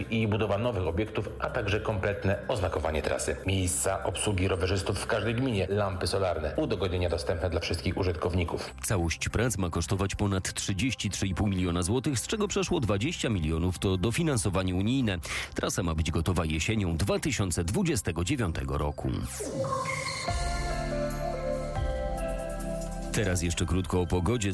i budowa nowych obiektów, a także kompletne oznakowanie trasy. Miejsca obsługi rowerzystów w każdej gminie, lampy solarne, udogodnienia dostępne dla wszystkich użytkowników. Całość prac ma kosztować ponad 33,5 miliona złotych, z czego przeszło 20 milionów to dofinansowanie unijne. Trasa ma być gotowa jesienią 2029 roku. Teraz jeszcze krótko o pogodzie.